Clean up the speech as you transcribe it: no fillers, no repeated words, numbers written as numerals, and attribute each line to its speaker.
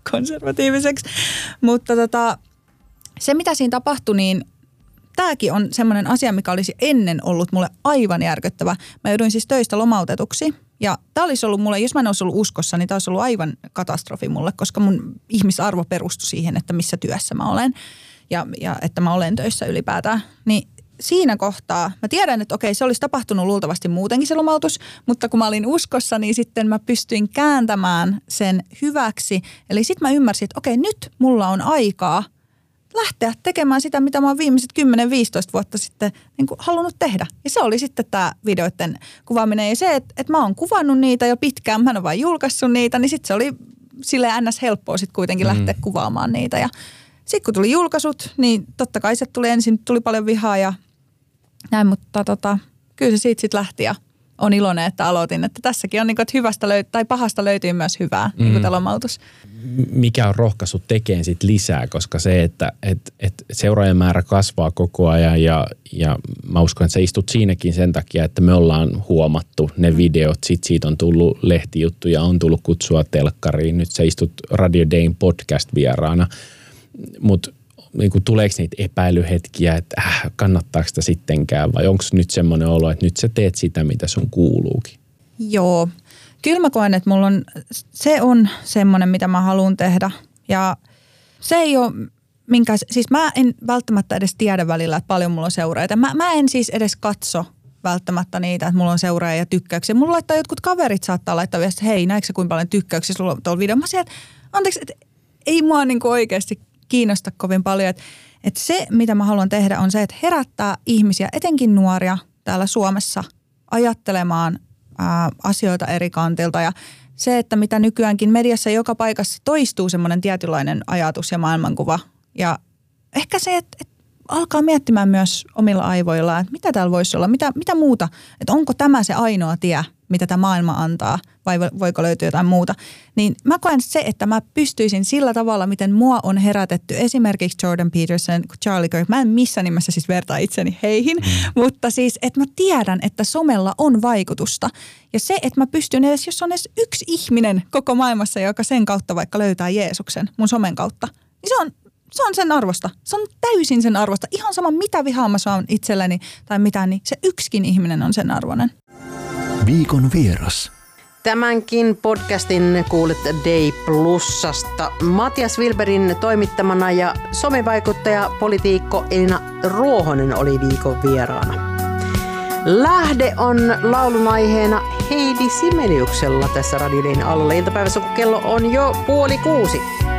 Speaker 1: konservatiiviseksi. Mutta se, mitä siinä tapahtui, niin tämäkin on semmoinen asia, mikä olisi ennen ollut mulle aivan järkyttävä. Mä jouduin siis töistä lomautetuksi. Ja tämä olisi ollut mulle, jos mä en olisi ollut uskossa, niin tämä olisi ollut aivan katastrofi mulle, koska mun ihmisarvo perustui siihen, että missä työssä mä olen ja että mä olen töissä ylipäätään. Niin siinä kohtaa, mä tiedän, että okei, se olisi tapahtunut luultavasti muutenkin se lomautus, mutta kun mä olin uskossa, niin sitten mä pystyin kääntämään sen hyväksi. Eli sitten mä ymmärsin, että okei, nyt mulla on aikaa lähteä tekemään sitä, mitä mä oon viimeiset 10-15 vuotta sitten niin kuin halunnut tehdä. Ja se oli sitten tämä videoiden kuvaaminen. Ja se, että mä oon kuvannut niitä jo pitkään, mä en ole vain julkaissut niitä, niin sitten se oli silleen ns. Helppoa sitten kuitenkin lähteä kuvaamaan niitä. Ja sitten kun tuli julkaisut, niin totta kai se tuli paljon vihaa ja näin, mutta kyllä se siitä sitten lähti ja on iloinen, että aloitin. Että tässäkin on niin kuin, että hyvästä tai pahasta löytyy myös hyvää, niin kuin tämä lomautus.
Speaker 2: Mikä on rohkaissut tekemään sit lisää, koska se, että seuraajan määrä kasvaa koko ajan ja mä uskon, että sä istut siinäkin sen takia, että me ollaan huomattu ne videot, siitä on tullut lehtijuttuja, on tullut kutsua telkkariin, nyt sä istut Radio Dayn podcast-vieraana, mutta niin tuleeko niitä epäilyhetkiä, että kannattaako sitä sittenkään vai onko nyt semmoinen olo, että nyt sä teet sitä, mitä sun kuuluukin?
Speaker 1: Joo. Kyllä mä koen, että se on semmoinen, mitä mä haluan tehdä. Ja se ei ole siis mä en välttämättä edes tiedä välillä, että paljon mulla on seuraajia. Mä en siis edes katso välttämättä niitä, että mulla on seuraajia ja tykkäyksiä. Mulla laittaa jotkut kaverit saattaa laittaa vielä, että hei, näetkö sä kuinka paljon tykkäyksiä sulla on tuolla videolla? Mä sanoin, että anteeksi, että ei mua niinku oikeasti kiinnosta kovin paljon. Että se, mitä mä haluan tehdä, on se, että herättää ihmisiä, etenkin nuoria täällä Suomessa, ajattelemaan asioita eri kantilta. Ja se, että mitä nykyäänkin mediassa joka paikassa toistuu semmoinen tietynlainen ajatus ja maailmankuva. Ja ehkä se, että alkaa miettimään myös omilla aivoillaan, että mitä täällä voisi olla, mitä muuta. Että onko tämä se ainoa tie, mitä tämä maailma antaa vai voiko löytyä jotain muuta. Niin mä koen se, että mä pystyisin sillä tavalla, miten mua on herätetty esimerkiksi Jordan Peterson, Charlie Kirk. Mä en missään nimessä siis vertaa itseni heihin, mutta siis, että mä tiedän, että somella on vaikutusta. Ja se, että mä pystyn edes, jos on edes yksi ihminen koko maailmassa, joka sen kautta vaikka löytää Jeesuksen mun somen kautta, niin se on sen arvosta. Se on täysin sen arvosta. Ihan sama, mitä vihaa mä saan itselleni tai mitään, niin se yksikin ihminen on sen arvoinen.
Speaker 3: Viikon vieras.
Speaker 4: Tämänkin podcastin kuulet Day Plusasta. Matias Wilberin toimittamana ja somevaikuttaja, poliitikko Elina Ruohonen oli viikon vieraana. Lähde on laulun aiheena Heidi Simeliuksella tässä Radio Dayn alla iltapäivässä, kun kello on jo 5:30.